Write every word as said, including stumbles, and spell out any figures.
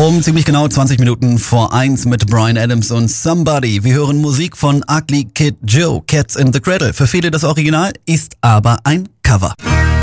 Um ziemlich genau zwanzig Minuten vor eins mit Bryan Adams und Somebody. Wir hören Musik von Ugly Kid Joe, Cats in the Cradle. Für viele das Original, ist aber ein Cover.